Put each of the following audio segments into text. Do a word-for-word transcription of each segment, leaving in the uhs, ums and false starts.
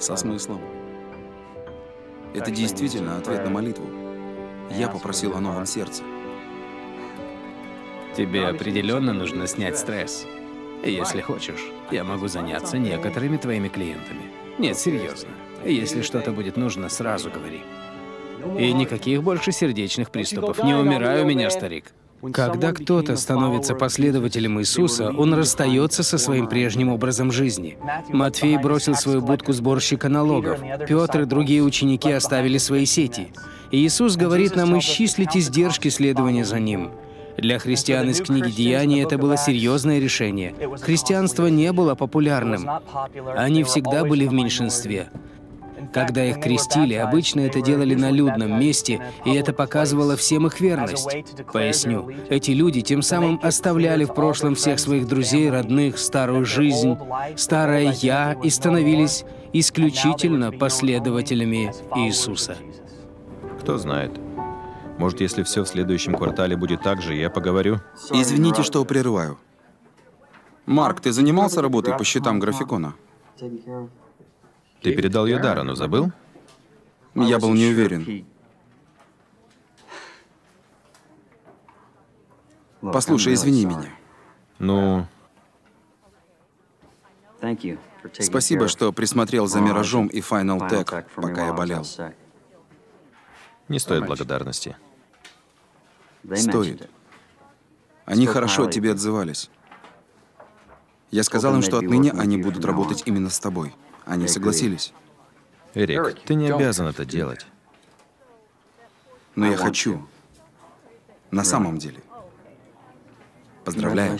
Со смыслом. Это действительно ответ на молитву. Я попросил о новом сердце. Тебе определенно нужно снять стресс. Если хочешь, я могу заняться некоторыми твоими клиентами. Нет, серьезно. Если что-то будет нужно, сразу говори. И никаких больше сердечных приступов. Не умирай у меня, старик. Когда кто-то становится последователем Иисуса, он расстается со своим прежним образом жизни. Матфей бросил свою будку сборщика налогов. Петр и другие ученики оставили свои сети. И Иисус говорит нам исчислить издержки следования за Ним. Для христиан из книги «Деяний» это было серьезное решение. Христианство не было популярным. Они всегда были в меньшинстве. Когда их крестили, обычно это делали на людном месте, и это показывало всем их верность. Поясню, эти люди тем самым оставляли в прошлом всех своих друзей, родных, старую жизнь, старое «я» и становились исключительно последователями Иисуса. Кто знает. Может, если все в следующем квартале будет так же, я поговорю? Извините, что прерываю. Марк, ты занимался работой по счетам графикона? Ты передал ее Даррену, забыл? Я был не уверен. Послушай, извини меня. Ну, Спасибо, что присмотрел за Миражом и Final Tech, пока я болел. не стоит благодарности. Стоит. Они хорошо о тебе отзывались. Я сказал им, что отныне они будут работать именно с тобой. Они согласились. Эрик, ты не обязан это делать. Но я хочу. На самом деле. Поздравляю.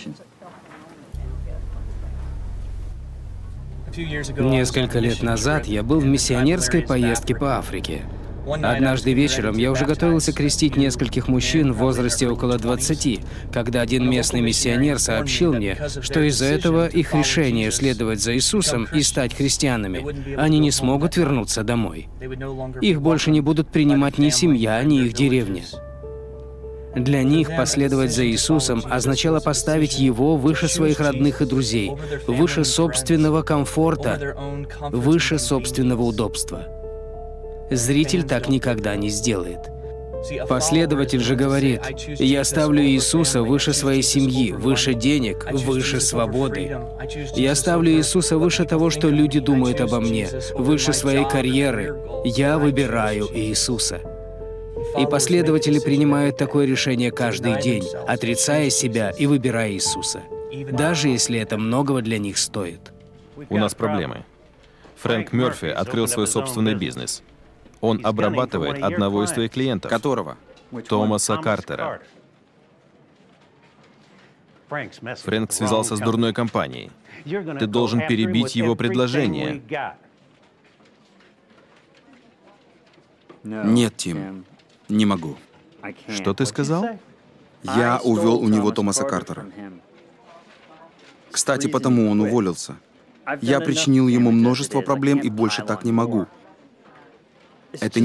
Несколько лет назад я был в миссионерской поездке по Африке. Однажды вечером я уже готовился крестить нескольких мужчин в возрасте около двадцати, когда один местный миссионер сообщил мне, что из-за этого их решение следовать за Иисусом и стать христианами, они не смогут вернуться домой. Их больше не будут принимать ни семья, ни их деревня. Для них последовать за Иисусом означало поставить Его выше своих родных и друзей, выше собственного комфорта, выше собственного удобства. Зритель так никогда не сделает. Последователь же говорит: «Я ставлю Иисуса выше своей семьи, выше денег, выше свободы. Я ставлю Иисуса выше того, что люди думают обо мне, выше своей карьеры. Я выбираю Иисуса». И последователи принимают такое решение каждый день, отрицая себя и выбирая Иисуса, даже если это многого для них стоит. У нас проблемы. Фрэнк Мёрфи открыл свой собственный бизнес. Он обрабатывает одного из твоих клиентов. Которого? Томаса Картера. Фрэнк связался с дурной компанией. Ты должен перебить его предложение. Нет, Тим. Не могу. Что ты сказал? Я увел у него Томаса Картера. Кстати, потому он уволился. Я причинил ему множество проблем и больше так не могу. Это